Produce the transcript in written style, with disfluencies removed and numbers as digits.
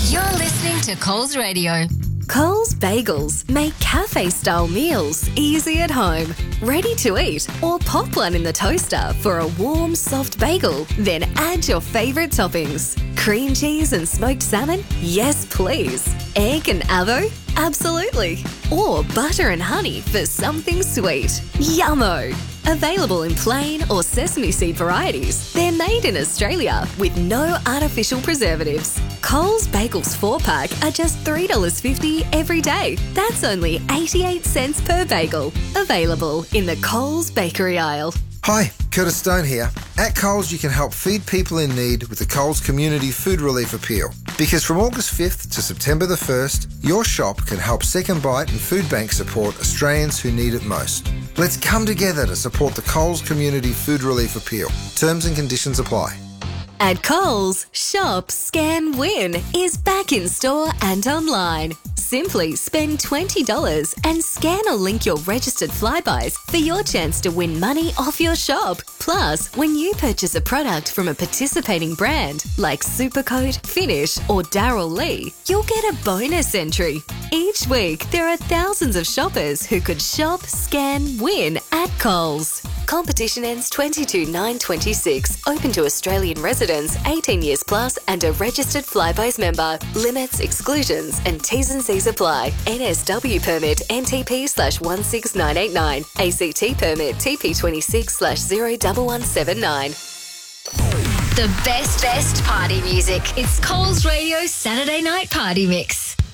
You're listening to Coles Radio. Coles Bagels make cafe-style meals easy at home. Ready to eat or pop one in the toaster for a warm, soft bagel, then add your favourite toppings. Cream cheese and smoked salmon? Yes, please. Egg and avo? Absolutely. Or butter and honey for something sweet. Yummo! Available in plain or sesame seed varieties. They're made in Australia with no artificial preservatives. Coles Bagels 4-pack are just $3.50 every day. That's only 88 cents per bagel. Available in the Coles bakery aisle. Hi, Curtis Stone here. At Coles, you can help feed people in need with the Coles Community Food Relief Appeal. Because from August 5th to September the 1st, your shop can help Second Bite and Food Bank support Australians who need it most. Let's come together to support the Coles Community Food Relief Appeal. Terms and conditions apply. At Coles, Shop, Scan, Win is back in store and online. Simply spend $20 and scan or link your registered Flybuys for your chance to win money off your shop. Plus, when you purchase a product from a participating brand like Supercoat, Finish or Darryl Lee, you'll get a bonus entry. Each week, there are thousands of shoppers who could shop, scan, win at Coles. Competition ends 22/9/26. Open to Australian residents 18 years plus and a registered Flybuys member. Limits, exclusions and T's and C's apply. NSW permit NTP/16989. ACT permit TP26/01179. The best party music. It's Coles Radio Saturday Night Party Mix.